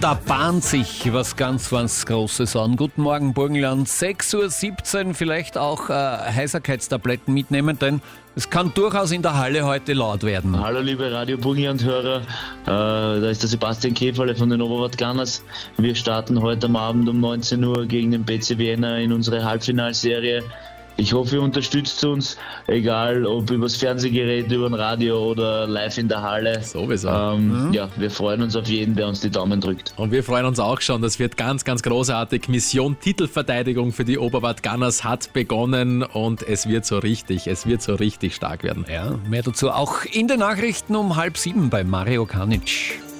Da bahnt sich was ganz Großes an. Guten Morgen, Burgenland. 6:17 Uhr, vielleicht auch Heiserkeitstabletten mitnehmen, denn es kann durchaus in der Halle heute laut werden. Hallo liebe Radio Burgenland-Hörer, da ist der Sebastian Käferle von den Oberwart Gunners. Wir starten heute am Abend um 19 Uhr gegen den BC Vienna in unsere Halbfinalserie. Ich hoffe, ihr unterstützt uns, egal ob übers Fernsehgerät, über ein Radio oder live in der Halle. Sowieso. Ja, wir freuen uns auf jeden, der uns die Daumen drückt. Und wir freuen uns auch schon, das wird ganz großartig. Mission Titelverteidigung für die Oberwart Gunners hat begonnen und es wird so richtig stark werden. Ja, mehr dazu auch in den Nachrichten um 6:30 bei Mario Kanic.